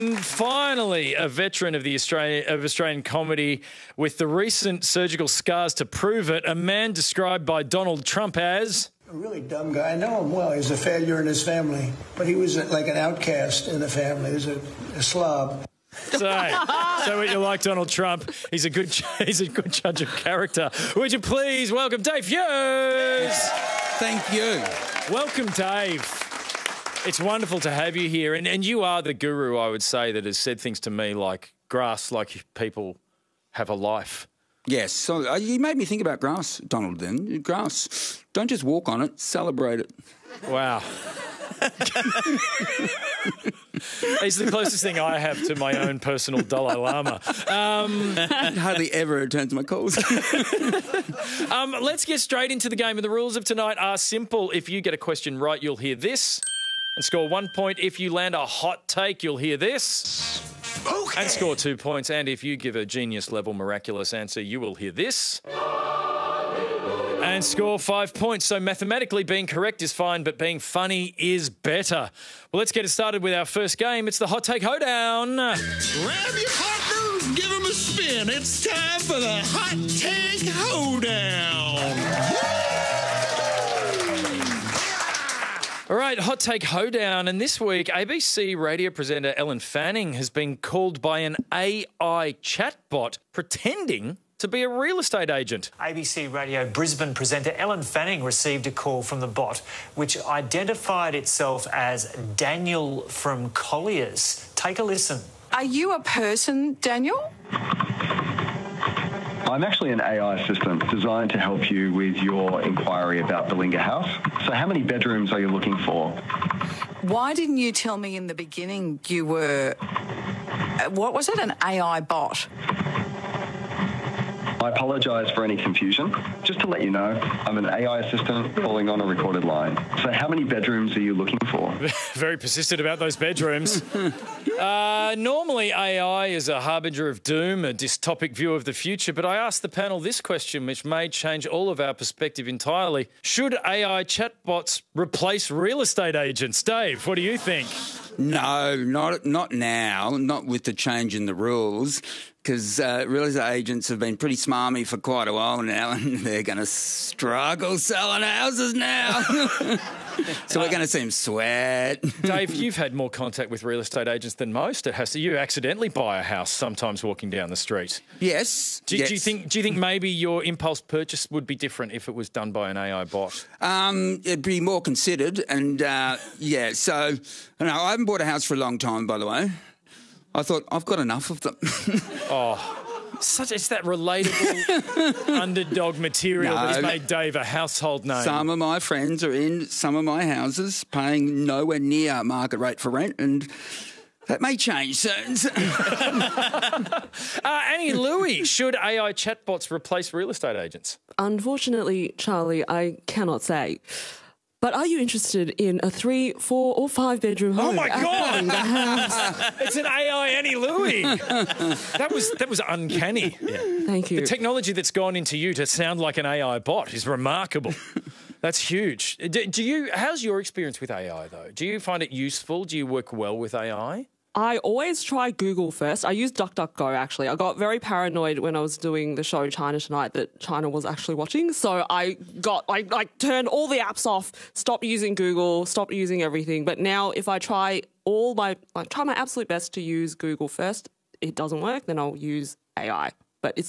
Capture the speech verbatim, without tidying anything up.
Finally, a veteran of the Australian of Australian comedy with the recent surgical scars to prove it, a man described by Donald Trump as... A really dumb guy. I know him well. He's a failure in his family. But he was like an outcast in the family. He was a, a slob. So, so what you like Donald Trump? He's a good he's a good judge of character. Would you please welcome Dave Hughes? Thank you. Welcome, Dave. It's wonderful to have you here. And, and you are the guru, I would say, that has said things to me like grass, like people have a life. Yes. So uh, you made me think about grass, Donald, then. Grass. Don't just walk on it, celebrate it. Wow. It's the closest thing I have to my own personal Dalai Lama. Um, Hardly ever returns my calls. um, let's get straight into the game. And the rules of tonight are simple. If you get a question right, you'll hear this and score one point. If you land a hot take, you'll hear this okay. and score two points. And if you give a genius-level miraculous answer, you will hear this and score five points. So mathematically being correct is fine, but being funny is better. Well, let's get it started with our first game. It's the Hot Take Hoedown. Grab your partners, give them a spin. It's time for the Hot Take Hoedown. All right, Hot Take Hoedown. And this week, A B C radio presenter Ellen Fanning has been called by an A I chatbot pretending to be a real estate agent. A B C Radio Brisbane presenter Ellen Fanning received a call from the bot which identified itself as Daniel from Colliers. Take a listen. Are you a person, Daniel? I'm actually an A I assistant designed to help you with your inquiry about Belinga House. So how many bedrooms are you looking for? Why didn't you tell me in the beginning you were, what was it, an A I bot? I apologise for any confusion. Just to let you know, I'm an A I assistant calling on a recorded line. So how many bedrooms are you looking for? Very persistent about those bedrooms. uh, normally A I is a harbinger of doom, a dystopic view of the future, but I asked the panel this question, which may change all of our perspective entirely. Should A I chatbots replace real estate agents? Dave, what do you think? No, not not now, not with the change in the rules, because uh, real estate agents have been pretty smarmy for quite a while now, and they're going to struggle selling houses now. So we're going to see them sweat. Dave, you've had more contact with real estate agents than most. It has to. You accidentally buy a house sometimes walking down the street. Yes. Do, yes. do you think? Do you think maybe your impulse purchase would be different if it was done by an A I bot? Um, it'd be more considered, and uh, yeah. So, you know, I haven't bought a house for a long time, by the way. I thought I've got enough of them. Oh. Such it's that relatable underdog material No, that has made Dave a household name. Some of my friends are in some of my houses paying nowhere near market rate for rent, and that may change soon. uh, Annie Louie, should A I chatbots replace real estate agents? Unfortunately, Charlie, I cannot say. But are you interested in a three, four, or five bedroom home? Oh my God! The house? It's an A I Annie Louie. That was that was uncanny. Yeah. Thank you. The technology that's gone into you to sound like an A I bot is remarkable. That's huge. Do, do you? How's your experience with A I though? Do you find it useful? Do you work well with A I? I always try Google first. I use DuckDuckGo, actually. I got very paranoid when I was doing the show China Tonight that China was actually watching. So I got, I like, turned all the apps off, stopped using Google, stopped using everything. But now if I try all my, like, try my absolute best to use Google first, it doesn't work, then I'll use A I. But it's